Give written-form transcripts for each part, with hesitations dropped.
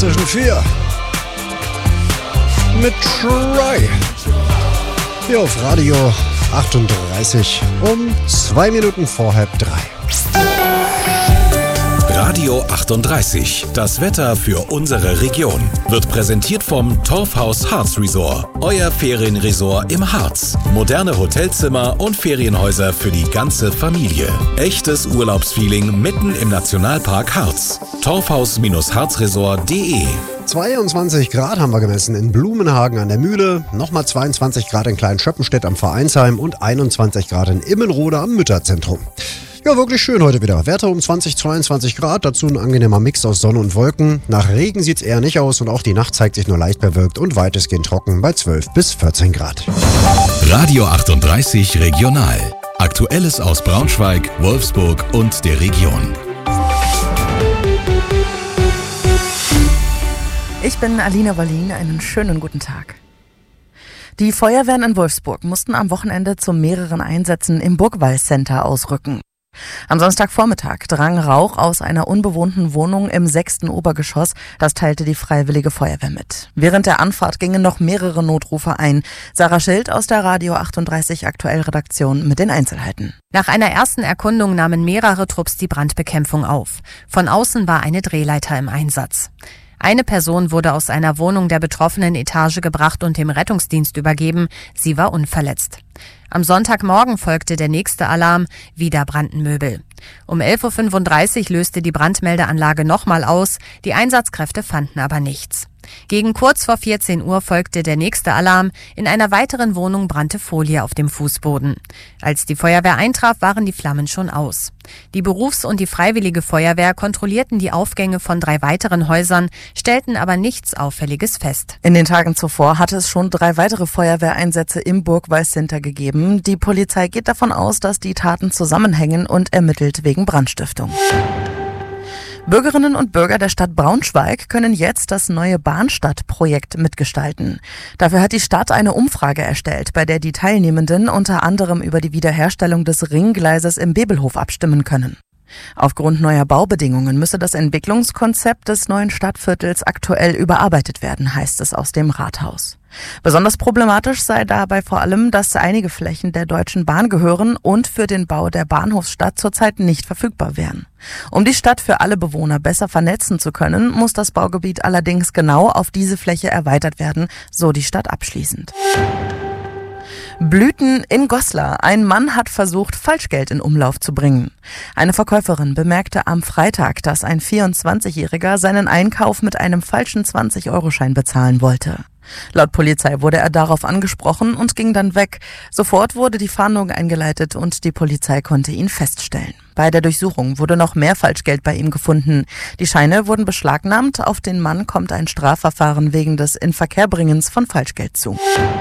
Fantastischen Vier mit Try hier auf Radio 38 um 2 Minuten vor 2:30. Radio 38, das Wetter für unsere Region, wird präsentiert vom Torfhaus Harz Resort, euer Ferienresort im Harz. Moderne Hotelzimmer und Ferienhäuser für die ganze Familie. Echtes Urlaubsfeeling mitten im Nationalpark Harz. Torfhaus-harzresort.de 22 Grad haben wir gemessen in Blumenhagen an der Mühle, nochmal 22 Grad in Kleinschöppenstedt am Vereinsheim und 21 Grad in Immenrode am Mütterzentrum. Ja, wirklich schön heute wieder. Werte um 20-22 Grad, dazu ein angenehmer Mix aus Sonne und Wolken. Nach Regen sieht's eher nicht aus und auch die Nacht zeigt sich nur leicht bewölkt und weitestgehend trocken bei 12 bis 14 Grad. Radio 38 Regional. Aktuelles aus Braunschweig, Wolfsburg und der Region. Ich bin Alina Wallin, einen schönen guten Tag. Die Feuerwehren in Wolfsburg mussten am Wochenende zu mehreren Einsätzen im Burgwall-Center ausrücken. Am Samstagvormittag drang Rauch aus einer unbewohnten Wohnung im 6. Obergeschoss. Das teilte die Freiwillige Feuerwehr mit. Während der Anfahrt gingen noch mehrere Notrufe ein. Sarah Schild aus der Radio 38 Aktuell-Redaktion mit den Einzelheiten. Nach einer ersten Erkundung nahmen mehrere Trupps die Brandbekämpfung auf. Von außen war eine Drehleiter im Einsatz. Eine Person wurde aus einer Wohnung der betroffenen Etage gebracht und dem Rettungsdienst übergeben. Sie war unverletzt. Am Sonntagmorgen folgte der nächste Alarm, wieder brannten Möbel. Um 11.35 Uhr löste die Brandmeldeanlage nochmal aus, die Einsatzkräfte fanden aber nichts. Gegen kurz vor 14 Uhr folgte der nächste Alarm, in einer weiteren Wohnung brannte Folie auf dem Fußboden. Als die Feuerwehr eintraf, waren die Flammen schon aus. Die Berufs- und die Freiwillige Feuerwehr kontrollierten die Aufgänge von 3 weiteren Häusern, stellten aber nichts Auffälliges fest. In den Tagen zuvor hatte es schon 3 weitere Feuerwehreinsätze im Burgwall-Center gegeben. Die Polizei geht davon aus, dass die Taten zusammenhängen und ermittelt wegen Brandstiftung. Bürgerinnen und Bürger der Stadt Braunschweig können jetzt das neue Bahnstadtprojekt mitgestalten. Dafür hat die Stadt eine Umfrage erstellt, bei der die Teilnehmenden unter anderem über die Wiederherstellung des Ringgleises im Bebelhof abstimmen können. Aufgrund neuer Baubedingungen müsse das Entwicklungskonzept des neuen Stadtviertels aktuell überarbeitet werden, heißt es aus dem Rathaus. Besonders problematisch sei dabei vor allem, dass einige Flächen der Deutschen Bahn gehören und für den Bau der Bahnhofsstadt zurzeit nicht verfügbar wären. Um die Stadt für alle Bewohner besser vernetzen zu können, muss das Baugebiet allerdings genau auf diese Fläche erweitert werden, so die Stadt abschließend. Blüten in Goslar. Ein Mann hat versucht, Falschgeld in Umlauf zu bringen. Eine Verkäuferin bemerkte am Freitag, dass ein 24-Jähriger seinen Einkauf mit einem falschen 20-Euro-Schein bezahlen wollte. Laut Polizei wurde er darauf angesprochen und ging dann weg. Sofort wurde die Fahndung eingeleitet und die Polizei konnte ihn feststellen. Bei der Durchsuchung wurde noch mehr Falschgeld bei ihm gefunden. Die Scheine wurden beschlagnahmt. Auf den Mann kommt ein Strafverfahren wegen des Inverkehrbringens von Falschgeld zu.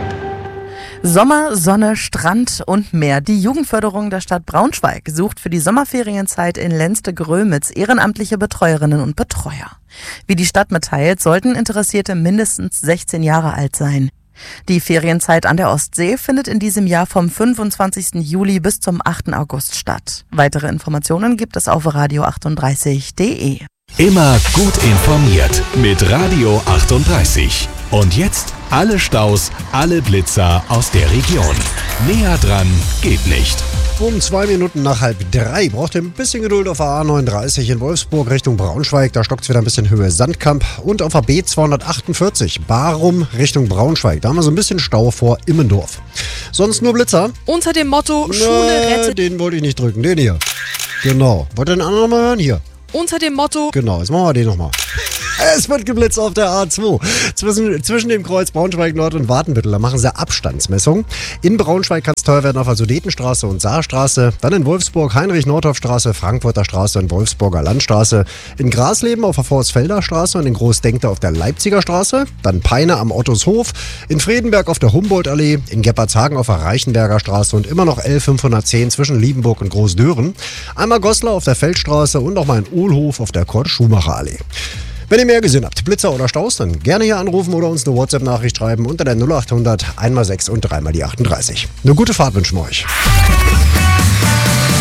Sommer, Sonne, Strand und Meer. Die Jugendförderung der Stadt Braunschweig sucht für die Sommerferienzeit in Lenste-Grömitz ehrenamtliche Betreuerinnen und Betreuer. Wie die Stadt mitteilt, sollten Interessierte mindestens 16 Jahre alt sein. Die Ferienzeit an der Ostsee findet in diesem Jahr vom 25. Juli bis zum 8. August statt. Weitere Informationen gibt es auf radio38.de. Immer gut informiert mit Radio 38. Und jetzt alle Staus, alle Blitzer aus der Region. Näher dran geht nicht. Um 2 Minuten nach 2:30 braucht ihr ein bisschen Geduld auf der A39 in Wolfsburg Richtung Braunschweig. Da stockt es wieder ein bisschen Höhe Sandkamp. Und auf der B248 Barum Richtung Braunschweig. Da haben wir so ein bisschen Stau vor Immendorf. Sonst nur Blitzer. Unter dem Motto Schule rettet. Den wollte ich nicht drücken, den hier. Genau. Wollt ihr den anderen mal hören? Hier. Unter dem Motto. Genau, jetzt machen wir den nochmal. Es wird geblitzt auf der A2. Zwischen dem Kreuz Braunschweig Nord und Wartenbüttel. Da machen sie Abstandsmessung. In Braunschweig kann es teuer werden auf der Sudetenstraße und Saarstraße. Dann in Wolfsburg Heinrich-Nordhoff-Straße, Frankfurter Straße und Wolfsburger Landstraße. In Grasleben auf der Forstfelder Straße und in Großdenkter auf der Leipziger Straße. Dann Peine am Ottoshof. In Fredenberg auf der Humboldtallee. In Gebbertshagen auf der Reichenberger Straße und immer noch L510 zwischen Liebenburg und Großdören. Einmal Goslar auf der Feldstraße und nochmal in Ohlhof auf der Kurt-Schumacher-Allee. Wenn ihr mehr gesehen habt, Blitzer oder Staus, dann gerne hier anrufen oder uns eine WhatsApp-Nachricht schreiben unter der 0800 1x6 und 3x die 38. Eine gute Fahrt wünschen wir euch.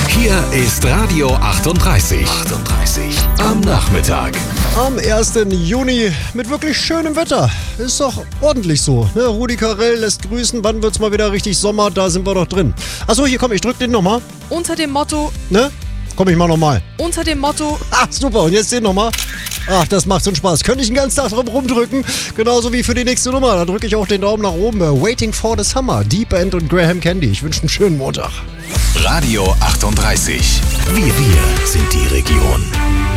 Hier ist Radio 38. Am Nachmittag. Am 1. Juni mit wirklich schönem Wetter. Ist doch ordentlich so. Ne? Rudi Carrell lässt grüßen. Wann wird's mal wieder richtig Sommer? Da sind wir doch drin. Achso, hier komm, ich drück den nochmal. Unter dem Motto, Ne? Komm, ich mach nochmal. unter dem Motto, Ach, super. Und jetzt den nochmal. Ach, das macht so einen Spaß. Könnte ich den ganzen Tag drum rumdrücken. Genauso wie für die nächste Nummer. Da drücke ich auch den Daumen nach oben. Waiting for the Summer. Deep End und Graham Candy. Ich wünsche einen schönen Montag. Radio 38. Wir sind die Region.